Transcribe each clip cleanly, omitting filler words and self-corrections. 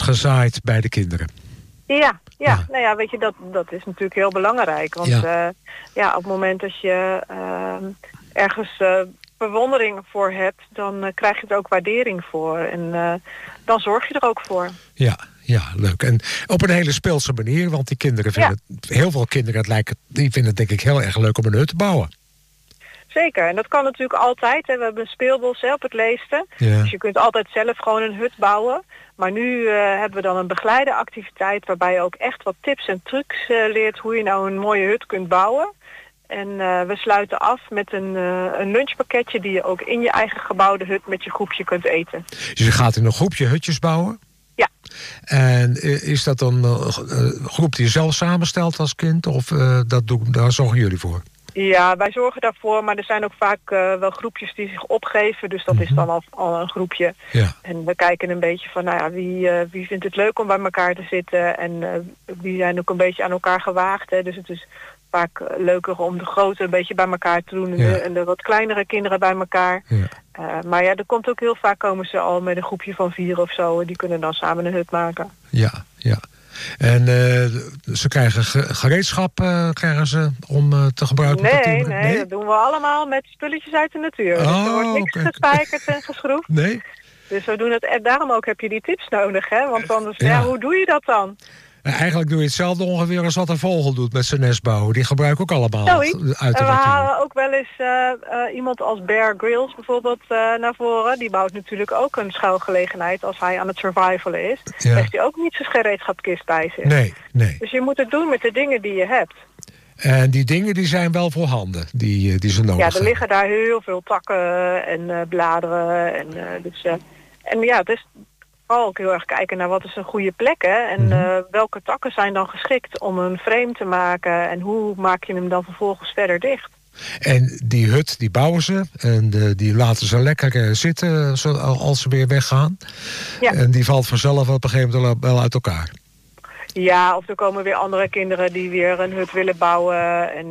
gezaaid bij de kinderen. Ja. Nou ja, weet je, dat is natuurlijk heel belangrijk. Want op het moment dat je ergens bewondering voor hebt, dan krijg je er ook waardering voor. En dan zorg je er ook voor. Ja, leuk. En op een hele speelse manier, want die kinderen vinden heel veel kinderen die vinden het denk ik heel erg leuk om een hut te bouwen. Zeker, en dat kan natuurlijk altijd. Hè. We hebben een speelbos op het Leesten. Ja. Dus je kunt altijd zelf gewoon een hut bouwen. Maar nu hebben we dan een begeleide activiteit waarbij je ook echt wat tips en trucs leert hoe je nou een mooie hut kunt bouwen. En we sluiten af met een lunchpakketje die je ook in je eigen gebouwde hut met je groepje kunt eten. Dus je gaat in een groepje hutjes bouwen? Ja. En is dat dan een groep die je zelf samenstelt als kind? Of daar zorgen jullie voor? Ja, wij zorgen daarvoor, maar er zijn ook vaak wel groepjes die zich opgeven. Dus dat is dan al een groepje. Ja. En we kijken een beetje van, wie vindt het leuk om bij elkaar te zitten. En wie zijn ook een beetje aan elkaar gewaagd. Hè. Dus het is vaak leuker om de grote een beetje bij elkaar te doen. En de wat kleinere kinderen bij elkaar. Ja. Maar er komt ook heel vaak komen ze al met een groepje van 4 of zo. Die kunnen dan samen een hut maken. Ja. En ze krijgen gereedschap om te gebruiken? Nee, dat doen we allemaal met spulletjes uit de natuur. Dus er wordt niks gespijkerd en geschroefd. Nee? Dus we doen het, daarom ook heb je die tips nodig, hè? Want anders, hoe doe je dat dan? Eigenlijk doe je hetzelfde ongeveer als wat een vogel doet met zijn nest bouwen. Die gebruiken ook allemaal uit de natuur. We halen ook wel eens iemand als Bear Grylls bijvoorbeeld naar voren. Die bouwt natuurlijk ook een schuilgelegenheid als hij aan het survivalen is. Ja. Heeft hij ook niet zijn gereedschapkist bij zich. Nee. Dus je moet het doen met de dingen die je hebt. En die dingen die zijn wel voorhanden, die ze nodig hebben. Ja, er liggen daar heel veel takken en bladeren. Het is vooral ook heel erg kijken naar wat is een goede plek, hè? En welke takken zijn dan geschikt om een frame te maken en hoe maak je hem dan vervolgens verder dicht? En die hut, die bouwen ze en die laten ze lekker zitten als ze weer weggaan. Ja. En die valt vanzelf op een gegeven moment wel uit elkaar. Ja, of er komen weer andere kinderen die weer een hut willen bouwen en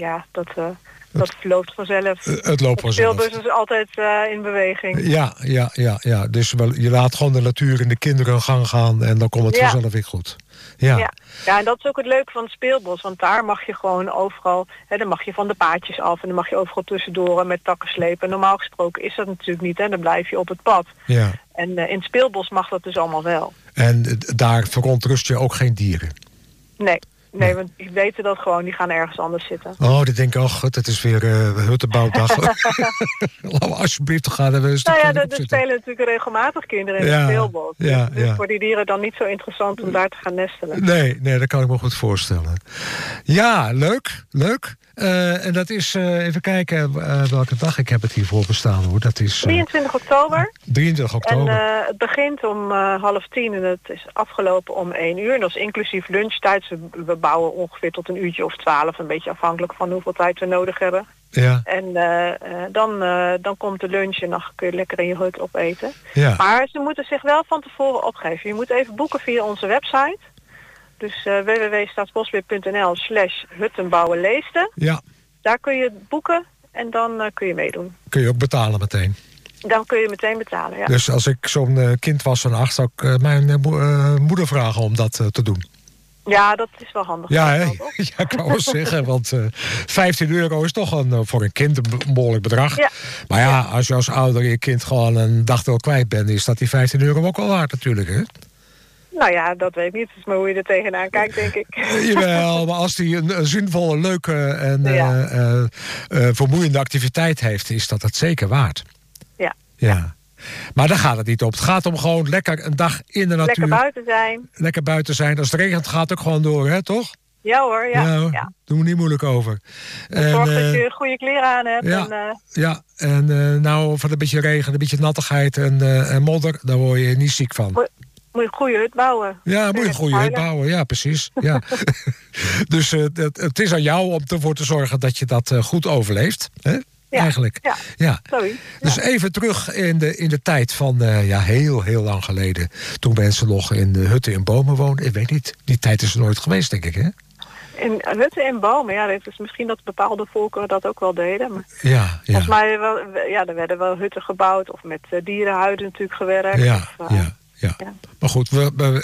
dat loopt vanzelf. Het loopt vanzelf. De speelbus is altijd in beweging. Ja. Dus je laat gewoon de natuur in de kinderen hun gang gaan en dan komt het vanzelf weer goed. Ja, en dat is ook het leuke van het speelbos. Want daar mag je gewoon overal, dan mag je van de paadjes af en dan mag je overal tussendoor met takken slepen. Normaal gesproken is dat natuurlijk niet, en dan blijf je op het pad. Ja. En in het speelbos mag dat dus allemaal wel. En daar verontrust je ook geen dieren? Nee, want die weten dat gewoon, die gaan ergens anders zitten. Oh, die denken, het is weer huttenbouwdag. Laten we alsjeblieft gaan. Er spelen natuurlijk regelmatig kinderen in het speelbos. Dus voor die dieren dan niet zo interessant om daar te gaan nestelen. Nee, dat kan ik me goed voorstellen. Ja, leuk. En dat is, even kijken welke dag ik heb het hiervoor bestaan, hoor. Dat is 23 oktober. 23 oktober. En het begint om 9:30 en het is afgelopen om 1 uur. En dat is inclusief lunchtijd. We bouwen ongeveer tot 1 uurtje of 12, een beetje afhankelijk van hoeveel tijd we nodig hebben. Ja. En dan komt de lunch en dan kun je lekker in je hut opeten. Ja. Maar ze moeten zich wel van tevoren opgeven. Je moet even boeken via onze website. Dus www.staatsbosbeheer.nl/huttenbouwenleesten. Ja. Daar kun je boeken en dan kun je meedoen. Kun je ook betalen meteen? Dan kun je meteen betalen, ja. Dus als ik zo'n kind was van 8, zou ik mijn moeder vragen om dat te doen? Ja, dat is wel handig. Ja, ik wou wel zeggen, want €15 is toch voor een kind een behoorlijk bedrag. Ja. Maar als je als ouder je kind gewoon een dagdeel kwijt bent, is dat die €15 ook wel waard natuurlijk, hè? Nou ja, dat weet ik niet. Het is maar hoe je er tegenaan kijkt, denk ik. Jawel, maar als die een zinvolle, leuke en vermoeiende activiteit heeft, is dat het zeker waard. Ja. Maar daar gaat het niet om. Het gaat om gewoon lekker een dag in de natuur. Lekker buiten zijn. Als het regent gaat het ook gewoon door, hè, toch? Ja hoor, ja. Doen we niet moeilijk over. Zorg dat je goede kleren aan hebt. Van een beetje regen, een beetje nattigheid en modder, daar word je niet ziek van. Moet je een goede hut bouwen. Ja, moet je een goede hut bouwen. Ja, precies. Ja. Dus het is aan jou om ervoor te zorgen dat je dat goed overleeft, hè? Ja, eigenlijk. Ja. Sorry. Dus even terug in de tijd van heel, heel lang geleden. Toen mensen nog in de hutten in bomen woonden. Ik weet niet, die tijd is er nooit geweest, denk ik, hè? In hutten in bomen, het is misschien dat bepaalde volkeren dat ook wel deden. Maar volgens mij er werden wel hutten gebouwd of met dierenhuiden natuurlijk gewerkt. Ja. Maar goed,